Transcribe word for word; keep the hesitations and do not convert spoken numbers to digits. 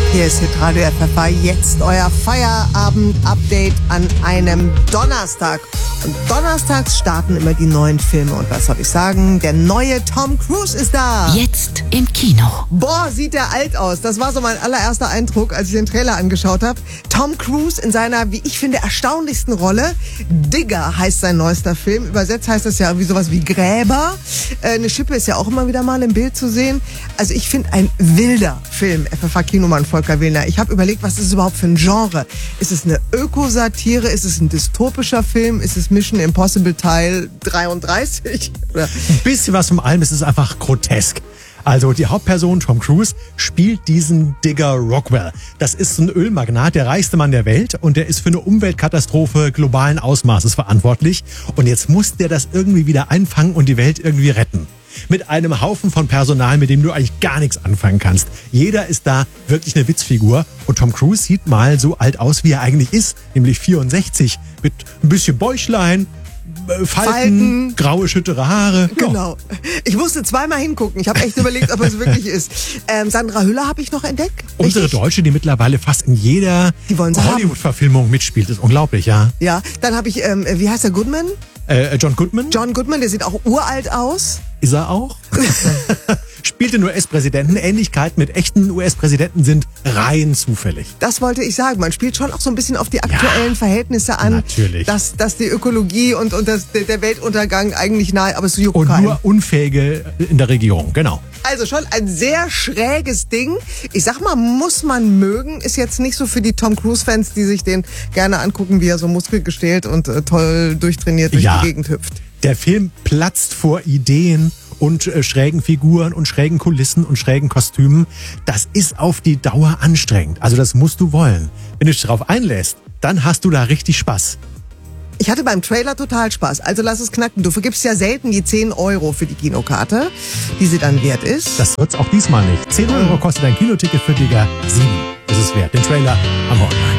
Hier ist Hitradio F F A, jetzt euer Feierabend-Update an einem Donnerstag. Und donnerstags starten immer die neuen Filme. Und was soll ich sagen? Der neue Tom Cruise ist da. Jetzt im Kino. Boah, sieht der alt aus. Das war so mein allererster Eindruck, als ich den Trailer angeschaut habe. Tom Cruise in seiner, wie ich finde, erstaunlichsten Rolle. Digger heißt sein neuester Film. Übersetzt heißt das ja irgendwie sowas wie Gräber. Äh, eine Schippe ist ja auch immer wieder mal im Bild zu sehen. Also ich finde, ein wilder Film. F F A-Kinomann Volker Willner. Ich habe überlegt, was ist es überhaupt für ein Genre? Ist es eine Ökosatire? Ist es ein dystopischer Film? Ist es Mission Impossible Teil dreiunddreißig? Oder? Ein bisschen was von allem, es ist einfach grotesk. Also die Hauptperson Tom Cruise spielt diesen Digger Rockwell. Das ist ein Ölmagnat, der reichste Mann der Welt, und der ist für eine Umweltkatastrophe globalen Ausmaßes verantwortlich. Und jetzt muss der das irgendwie wieder einfangen und die Welt irgendwie retten. Mit einem Haufen von Personal, mit dem du eigentlich gar nichts anfangen kannst. Jeder ist da wirklich eine Witzfigur. Und Tom Cruise sieht mal so alt aus, wie er eigentlich ist, nämlich vierundsechzig. Mit ein bisschen Bäuchlein, Falten, Falten, graue, schüttere Haare. Genau. Ich musste zweimal hingucken. Ich habe echt überlegt, ob es wirklich ist. Ähm, Sandra Hüller habe ich noch entdeckt. Unsere Richtig? Deutsche, die mittlerweile fast in jeder Hollywood-Verfilmung mitspielt. Ist unglaublich, ja. Ja, dann habe ich, ähm, wie heißt der, Goodman? Äh, John Goodman. John Goodman, der sieht auch uralt aus. Ist er auch? Spielt den U S-Präsidenten. Ähnlichkeiten mit echten U S-Präsidenten sind rein zufällig. Das wollte ich sagen. Man spielt schon auch so ein bisschen auf die aktuellen ja, Verhältnisse an. Natürlich. Dass, dass die Ökologie und, und das, der Weltuntergang eigentlich nahe, aber es juckt Und keinen. nur Unfähige in der Regierung, genau. Also schon ein sehr schräges Ding. Ich sag mal, muss man mögen. Ist jetzt nicht so für die Tom Cruise-Fans, die sich den gerne angucken, wie er so muskelgestählt und äh, toll durchtrainiert durch ja, die Gegend hüpft. Der Film platzt vor Ideen und äh, schrägen Figuren und schrägen Kulissen und schrägen Kostümen. Das ist auf die Dauer anstrengend. Also das musst du wollen. Wenn du dich darauf einlässt, dann hast du da richtig Spaß. Ich hatte beim Trailer total Spaß. Also lass es knacken. Du vergibst ja selten die zehn Euro für die Kinokarte, die sie dann wert ist. Das wird's auch diesmal nicht. zehn Euro kostet ein Kinoticket für Digger. sieben ist es wert. Den Trailer haben wir online.